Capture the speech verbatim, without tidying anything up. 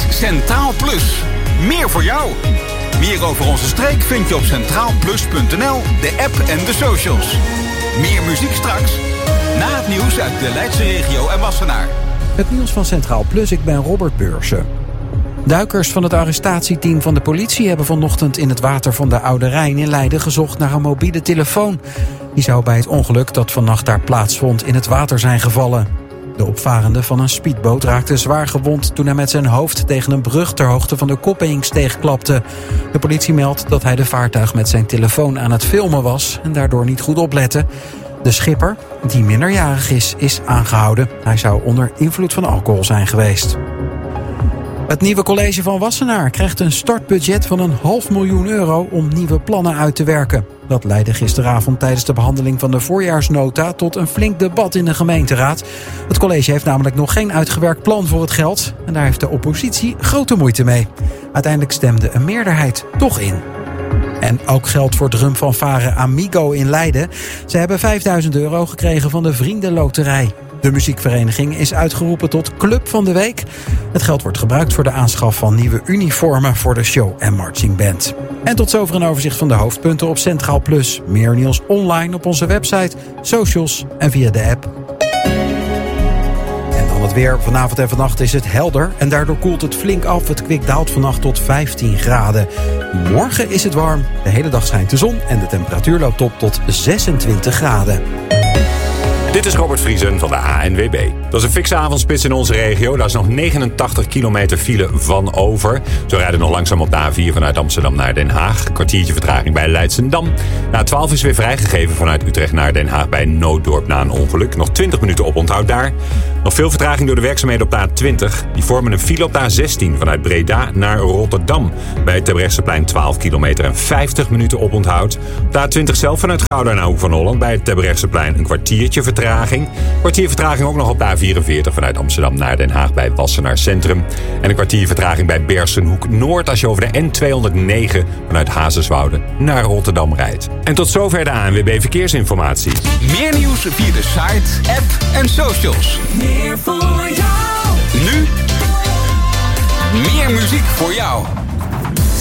is Centraal Plus. Meer voor jou. Meer over onze streek vind je op centraal plus punt n l, de app en de socials. Meer muziek straks, na het nieuws uit de Leidse regio en Wassenaar. Het nieuws van Centraal Plus, ik ben Robert Beursen. Duikers van het arrestatieteam van de politie hebben vanochtend in het water van de Oude Rijn in Leiden gezocht naar een mobiele telefoon. Die zou bij het ongeluk dat vannacht daar plaatsvond in het water zijn gevallen. De opvarende van een speedboot raakte zwaar gewond toen hij met zijn hoofd tegen een brug ter hoogte van de Koppeingsteeg klapte. De politie meldt dat hij de vaartuig met zijn telefoon aan het filmen was en daardoor niet goed oplette. De schipper, die minderjarig is, is aangehouden. Hij zou onder invloed van alcohol zijn geweest. Het nieuwe college van Wassenaar krijgt een startbudget van een half miljoen euro om nieuwe plannen uit te werken. Dat leidde gisteravond tijdens de behandeling van de voorjaarsnota tot een flink debat in de gemeenteraad. Het college heeft namelijk nog geen uitgewerkt plan voor het geld en daar heeft de oppositie grote moeite mee. Uiteindelijk stemde een meerderheid toch in. En ook geldt voor drumfanfare Amigo in Leiden. Ze hebben vijfduizend euro gekregen van de Vriendenloterij. De muziekvereniging is uitgeroepen tot Club van de Week. Het geld wordt gebruikt voor de aanschaf van nieuwe uniformen voor de show- en marchingband. En tot zover een overzicht van de hoofdpunten op Centraal Plus. Meer nieuws online op onze website, socials en via de app. En dan het weer. Vanavond en vannacht is het helder en daardoor koelt het flink af. Het kwik daalt vannacht tot vijftien graden. Morgen is het warm. De hele dag schijnt de zon en de temperatuur loopt op tot zesentwintig graden. Dit is Robert Vriesen van de A N W B. Dat is een fikse avondspits in onze regio. Daar is nog negenentachtig kilometer file van over. Zo rijden nog langzaam op de A vier vanuit Amsterdam naar Den Haag. Kwartiertje vertraging bij Leidsendam. De A twaalf is weer vrijgegeven vanuit Utrecht naar Den Haag bij Nooddorp na een ongeluk. Nog twintig minuten oponthoud daar. Nog veel vertraging door de werkzaamheden op de A twintig. Die vormen een file op de A zestien vanuit Breda naar Rotterdam. Bij het Terbrechtseplein twaalf kilometer en vijftig minuten oponthoud. Op de A twintig zelf vanuit Gouda naar Hoek van Holland. Bij het Terbrechtseplein een kwartiertje vertraging. Kwartier vertraging ook nog op de A vierenveertig vanuit Amsterdam naar Den Haag bij Wassenaar Centrum. En een kwartier vertraging bij Bersenhoek Noord als je over de N tweehonderdnegen vanuit Hazeswoude naar Rotterdam rijdt. En tot zover de A N W B Verkeersinformatie. Meer nieuws via de site, app en socials. Meer voor jou. Nu meer muziek voor jou.